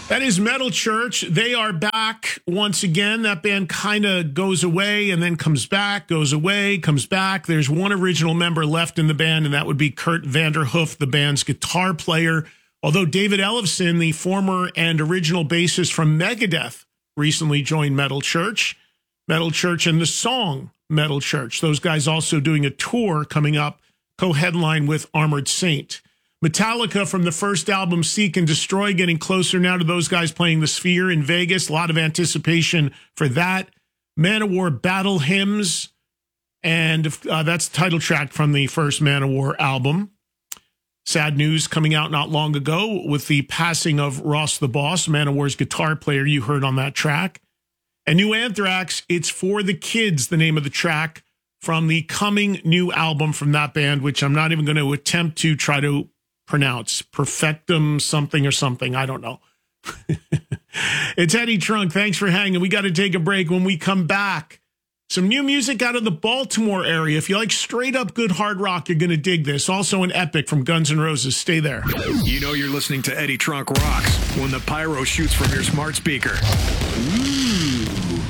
That is Metal Church. They are back once again. That band kind of goes away and then comes back, goes away, comes back. There's one original member left in the band, and that would be Kurt Vanderhoof, the band's guitar player. Although David Ellefson, the former and original bassist from Megadeth, recently joined Metal Church. Metal Church and the song Metal Church. Those guys also doing a tour coming up, co-headline with Armored Saint. Metallica from the first album, Seek and Destroy, getting closer now to those guys playing the Sphere in Vegas. A lot of anticipation for that. Manowar Battle Hymns, and that's the title track from the first Manowar album. Sad news coming out not long ago with the passing of Ross the Boss, Manowar's guitar player you heard on that track. And new Anthrax, It's For the Kids, the name of the track from the coming new album from that band, which I'm not even going to attempt to try to pronounce. Perfectum something or something. I don't know. It's Eddie Trunk. Thanks for hanging. We got to take a break. When we come back, some new music out of the Baltimore area. If you like straight up good hard rock, you're going to dig this. Also an Epic from Guns N' Roses. Stay there. You know you're listening to Eddie Trunk Rocks when the pyro shoots from your smart speaker. Ooh.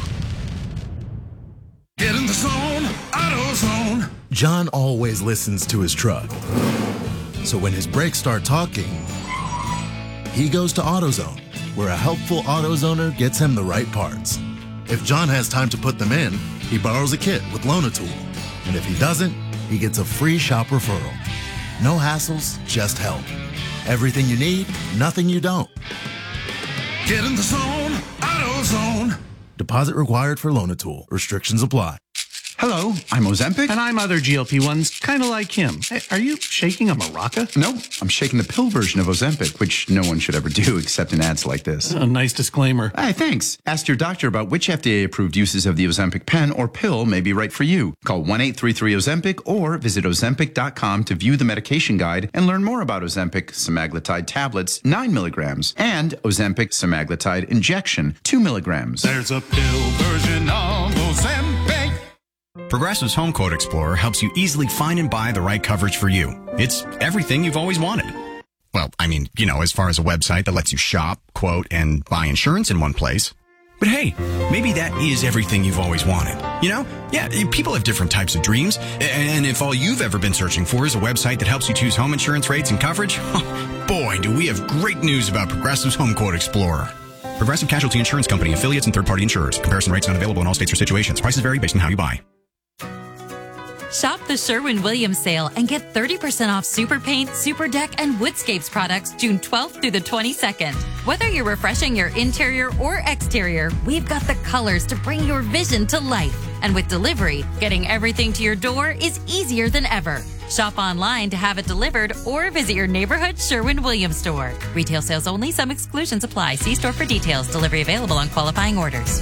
Get in the zone, AutoZone. John always listens to his truck. So when his brakes start talking, he goes to AutoZone, where a helpful AutoZoner gets him the right parts. If John has time to put them in, he borrows a kit with Loan-A-Tool. And if he doesn't, he gets a free shop referral. No hassles, just help. Everything you need, nothing you don't. Get in the zone, AutoZone. Deposit required for Loan-A-Tool. Restrictions apply. Hello, I'm Ozempic. And I'm other GLP-1s, kind of like him. Hey, are you shaking a maraca? No, I'm shaking the pill version of Ozempic, which no one should ever do except in ads like this. A nice disclaimer. Hey, thanks. Ask your doctor about which FDA-approved uses of the Ozempic pen or pill may be right for you. Call 1-833-OZEMPIC or visit Ozempic.com to view the medication guide and learn more about Ozempic semaglutide tablets, 9 milligrams, and Ozempic semaglutide injection, 2 milligrams. There's a pill version of Ozempic. Progressive's Home Quote Explorer helps you easily find and buy the right coverage for you. It's everything you've always wanted. Well, I mean, as far as a website that lets you shop, quote, and buy insurance in one place. But hey, maybe that is everything you've always wanted. Yeah, people have different types of dreams. And if all you've ever been searching for is a website that helps you choose home insurance rates and coverage, boy, do we have great news about Progressive's Home Quote Explorer. Progressive Casualty Insurance Company, affiliates, and third-party insurers. Comparison rates not available in all states or situations. Prices vary based on how you buy. Shop the Sherwin-Williams sale and get 30% off Super Paint, Super Deck, and Woodscapes products June 12th through the 22nd. Whether you're refreshing your interior or exterior, we've got the colors to bring your vision to life. And with delivery, getting everything to your door is easier than ever. Shop online to have it delivered or visit your neighborhood Sherwin-Williams store. Retail sales only. Some exclusions apply. See store for details. Delivery available on qualifying orders.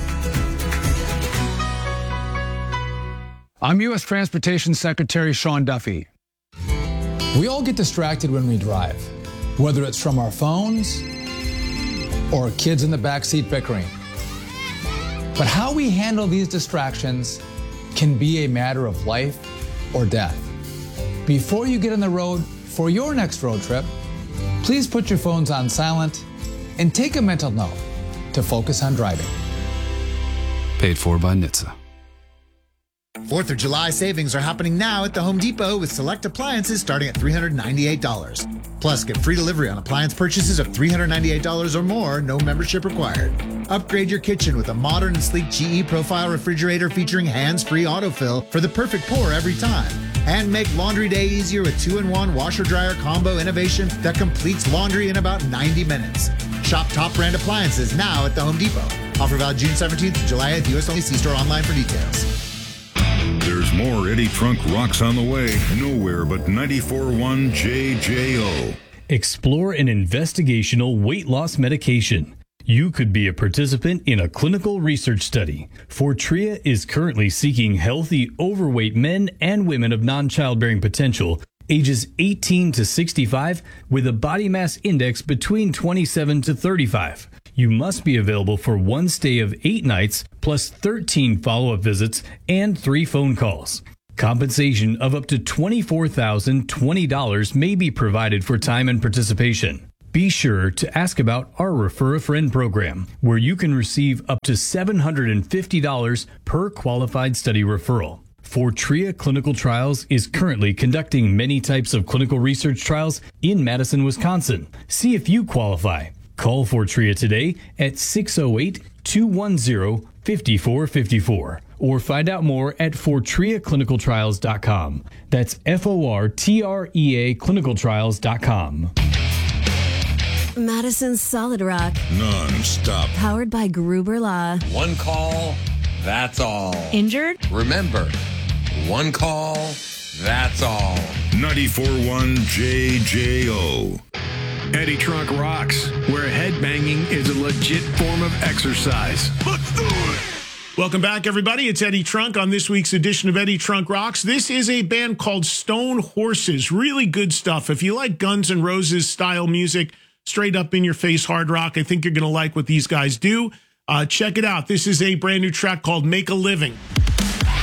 I'm U.S. Transportation Secretary Sean Duffy. We all get distracted when we drive, whether it's from our phones or kids in the backseat bickering. But how we handle these distractions can be a matter of life or death. Before you get on the road for your next road trip, please put your phones on silent and take a mental note to focus on driving. Paid for by NHTSA. 4th of July savings are happening now at the Home Depot with select appliances starting at $398. Plus, get free delivery on appliance purchases of $398 or more, no membership required. Upgrade your kitchen with a modern and sleek GE Profile refrigerator featuring hands-free autofill for the perfect pour every time. And make laundry day easier with 2-in-1 washer-dryer combo innovation that completes laundry in about 90 minutes. Shop top brand appliances now at the Home Depot. Offer valid June 17th to July 8th. U.S. only. See store online for details. There's more Eddie Trunk Rocks on the way. Nowhere but 94.1 JJO. Explore an investigational weight loss medication. You could be a participant in a clinical research study. Fortrea is currently seeking healthy, overweight men and women of non-childbearing potential, ages 18 to 65, with a body mass index between 27 to 35. You must be available for one stay of 8 nights, plus 13 follow-up visits and 3 phone calls. Compensation of up to $24,020 may be provided for time and participation. be sure to ask about our Refer a Friend program, where you can receive up to $750 per qualified study referral. Fortrea Clinical Trials is currently conducting many types of clinical research trials in Madison, Wisconsin. See if you qualify. Call Fortrea today at 608-210-5454 or find out more at fortreaclinicaltrials.com. That's FORTREA clinicaltrials.com. Madison's Solid Rock. Non-stop. Powered by Gruber Law. One call, that's all. Injured? Remember, one call, that's all. 94.1 JJO. Eddie Trunk Rocks, where headbanging is a legit form of exercise. Let's do it! Welcome back, everybody. It's Eddie Trunk on this week's edition of Eddie Trunk Rocks. This is a band called Stone Horses. Really good stuff. If you like Guns N' Roses style music, straight up in your face hard rock, I think you're going to like what these guys do. Check it out. This is a brand new track called Make a Living.